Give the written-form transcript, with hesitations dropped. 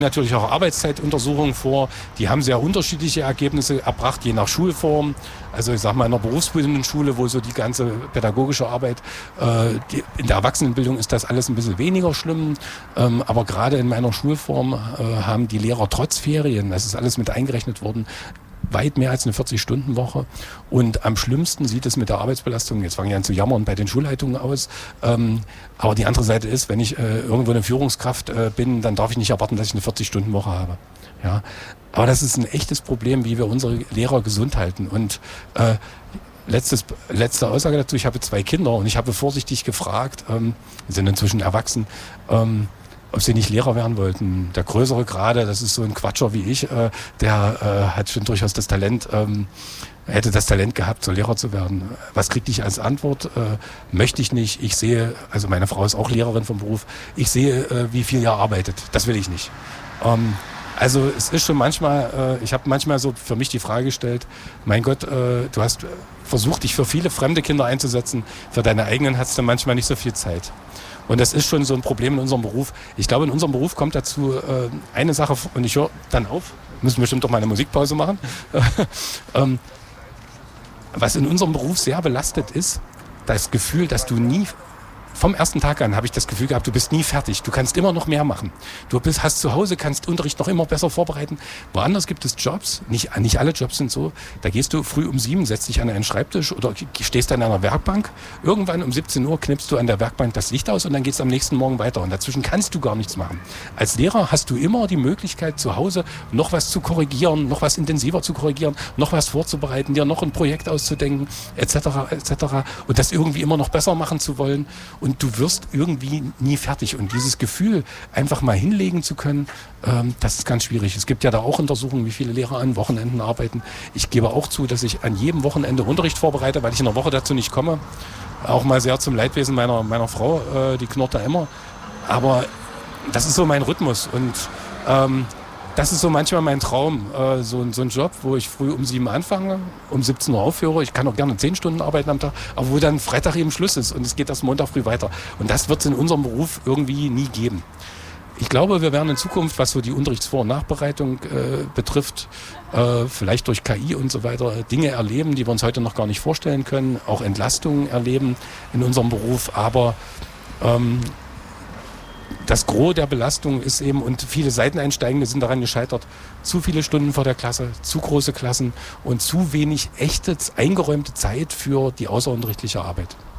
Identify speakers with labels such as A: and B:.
A: Natürlich auch Arbeitszeituntersuchungen vor. Die haben sehr unterschiedliche Ergebnisse erbracht, je nach Schulform. Also ich sage mal in einer berufsbildenden Schule, wo so die ganze pädagogische Arbeit, in der Erwachsenenbildung ist das alles ein bisschen weniger schlimm. Aber gerade in meiner Schulform haben die Lehrer trotz Ferien, das ist alles mit eingerechnet worden, weit mehr als eine 40-Stunden-Woche. Und am schlimmsten sieht es mit der Arbeitsbelastung, jetzt fange ich an zu jammern, bei den Schulleitungen aus. Aber die andere Seite ist, wenn ich irgendwo eine Führungskraft bin, dann darf ich nicht erwarten, dass ich eine 40-Stunden-Woche habe. Ja? Aber das ist ein echtes Problem, wie wir unsere Lehrer gesund halten. Und letzte Aussage dazu, ich habe 2 Kinder und ich habe vorsichtig gefragt, sind inzwischen erwachsen, ob sie nicht Lehrer werden wollten. Der Größere gerade, das ist so ein Quatscher wie ich, der hat schon durchaus das Talent, hätte das Talent gehabt, so Lehrer zu werden. Was kriegte ich als Antwort? Möchte ich nicht. Ich sehe, also meine Frau ist auch Lehrerin vom Beruf, ich sehe, wie viel ihr arbeitet. Das will ich nicht. Also es ist schon manchmal, ich habe manchmal so für mich die Frage gestellt, mein Gott, du hast versucht, dich für viele fremde Kinder einzusetzen, für deine eigenen hast du manchmal nicht so viel Zeit. Und das ist schon so ein Problem in unserem Beruf. Ich glaube, in unserem Beruf kommt dazu eine Sache, und ich höre dann auf, müssen bestimmt doch mal eine Musikpause machen, was in unserem Beruf sehr belastet ist, das Gefühl, dass du nie, vom ersten Tag an habe ich das Gefühl gehabt, du bist nie fertig. Du kannst immer noch mehr machen. Hast zu Hause, kannst Unterricht noch immer besser vorbereiten. Woanders gibt es Jobs, nicht alle Jobs sind so, da gehst du früh um 7, setzt dich an einen Schreibtisch oder stehst an einer Werkbank. Irgendwann um 17 Uhr knippst du an der Werkbank das Licht aus und dann geht es am nächsten Morgen weiter. Und dazwischen kannst du gar nichts machen. Als Lehrer hast du immer die Möglichkeit, zu Hause noch was zu korrigieren, noch was intensiver zu korrigieren, noch was vorzubereiten, dir noch ein Projekt auszudenken, etc., etc. und das irgendwie immer noch besser machen zu wollen. Und du wirst irgendwie nie fertig. Und dieses Gefühl, einfach mal hinlegen zu können, das ist ganz schwierig. Es gibt ja da auch Untersuchungen, wie viele Lehrer an Wochenenden arbeiten. Ich gebe auch zu, dass ich an jedem Wochenende Unterricht vorbereite, weil ich in der Woche dazu nicht komme. Auch mal sehr zum Leidwesen meiner Frau, die knurrt da immer. Aber das ist so mein Rhythmus. Und das ist so manchmal mein Traum, so ein Job, wo ich früh um 7 anfange, um 17 Uhr aufhöre. Ich kann auch gerne 10 Stunden arbeiten am Tag, aber wo dann Freitag eben Schluss ist und es geht erst Montag früh weiter. Und das wird es in unserem Beruf irgendwie nie geben. Ich glaube, wir werden in Zukunft, was so die Unterrichtsvor- und Nachbereitung betrifft, vielleicht durch KI und so weiter, Dinge erleben, die wir uns heute noch gar nicht vorstellen können, auch Entlastungen erleben in unserem Beruf, aber das Gros der Belastung ist eben, und viele Seiteneinsteigende sind daran gescheitert, zu viele Stunden vor der Klasse, zu große Klassen und zu wenig echte, eingeräumte Zeit für die außerunterrichtliche Arbeit.